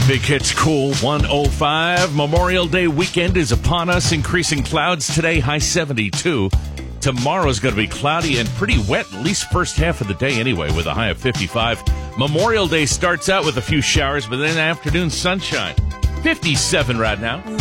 Big Hits Cool 105. Memorial Day weekend is upon us. Increasing clouds today, high 72. Tomorrow's going to be cloudy and pretty wet, at least first half of the day anyway, with a high of 55. Memorial Day starts out with a few showers, but then afternoon sunshine. 57 right now.